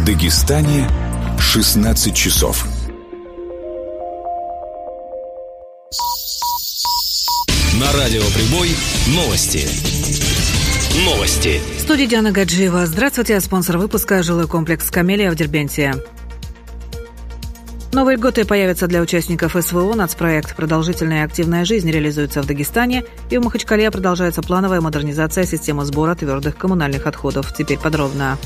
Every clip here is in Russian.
Дагестане 16 часов. На радио «Прибой» новости. В студии Диана Гаджиева. Здравствуйте, спонсор выпуска «Жилой комплекс Камелия» в Дербенте. Новые льготы появятся для участников СВО. Нацпроект «Продолжительная и активная жизнь» реализуется в Дагестане, и в Махачкале продолжается плановая модернизация системы сбора твердых коммунальных отходов. Теперь подробно.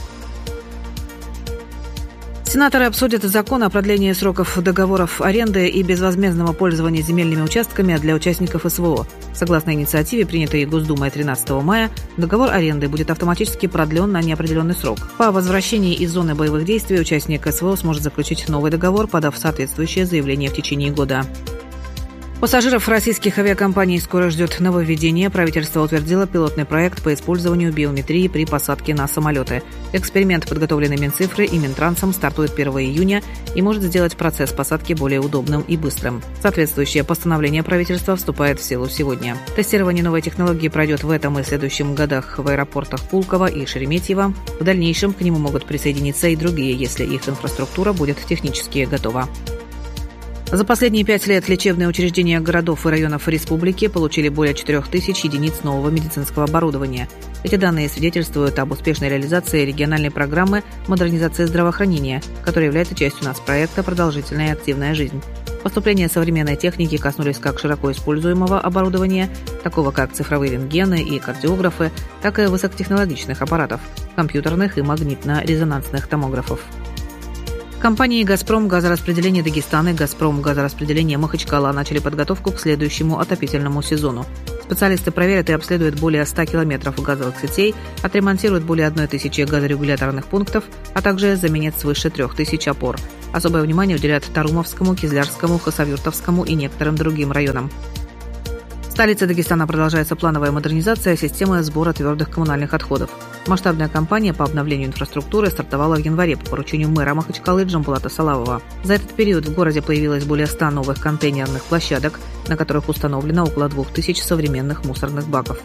Сенаторы обсудят закон о продлении сроков договоров аренды и безвозмездного пользования земельными участками для участников СВО. Согласно инициативе, принятой Госдумой 13 мая, договор аренды будет автоматически продлен на неопределенный срок. По возвращении из зоны боевых действий участник СВО сможет заключить новый договор, подав соответствующее заявление в течение года. Пассажиров российских авиакомпаний скоро ждет нововведение. Правительство утвердило пилотный проект по использованию биометрии при посадке на самолеты. Эксперимент, подготовленный Минцифрой и Минтрансом, стартует 1 июня и может сделать процесс посадки более удобным и быстрым. Соответствующее постановление правительства вступает в силу сегодня. Тестирование новой технологии пройдет в этом и следующем годах в аэропортах Пулково и Шереметьево. В дальнейшем к нему могут присоединиться и другие, если их инфраструктура будет технически готова. За последние 5 лет лечебные учреждения городов и районов республики получили более 4000 единиц нового медицинского оборудования. Эти данные свидетельствуют об успешной реализации региональной программы модернизации здравоохранения, которая является частью нацпроекта «Продолжительная и активная жизнь». Поступления современной техники коснулись как широко используемого оборудования, такого как цифровые рентгены и кардиографы, так и высокотехнологичных аппаратов, компьютерных и магнитно-резонансных томографов. Компании «Газпром газораспределение Дагестана» и «Газпром газораспределение Махачкала» начали подготовку к следующему отопительному сезону. Специалисты проверят и обследуют более 100 километров газовых сетей, отремонтируют более 1000 газорегуляторных пунктов, а также заменят свыше 3000 опор. Особое внимание уделят Тарумовскому, Кизлярскому, Хасавюртовскому и некоторым другим районам. В столице Дагестана продолжается плановая модернизация системы сбора твердых коммунальных отходов. Масштабная кампания по обновлению инфраструктуры стартовала в январе по поручению мэра Махачкалы Джамбулата Салавова. За этот период в городе появилось более 100 новых контейнерных площадок, на которых установлено около 2000 современных мусорных баков.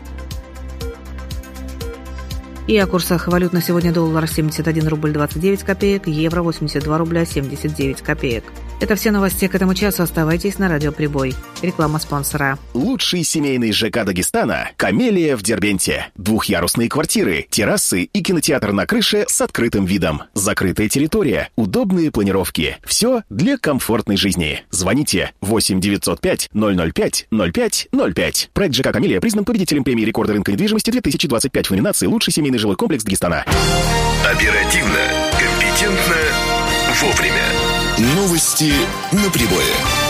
И о курсах валют на сегодня: доллар 71 рубль 29 копеек, евро 82 рубля 79 копеек. Это все новости к этому часу. Оставайтесь на радио «Прибой». Реклама спонсора. Лучший семейный ЖК Дагестана – «Камелия» в Дербенте. Двухъярусные квартиры, террасы и кинотеатр на крыше с открытым видом. Закрытая территория, удобные планировки. Все для комфортной жизни. Звоните 8 905 005 05 05. Проект ЖК «Камелия» признан победителем премии рекорда рынка недвижимости 2025 в номинации «Лучший семейный жилой комплекс Дагестана». Оперативно, компетентно, вовремя. Новости на Прибое.